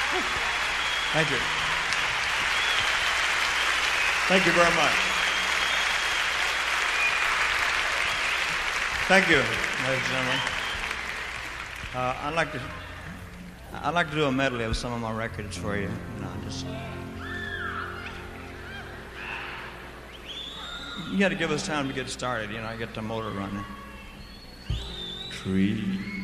Thank you. Thank you very much. Thank you, ladies and gentlemen. I'd like to do a medley of some of my records for you. You got to give us time to get started. Get the motor running. Tree.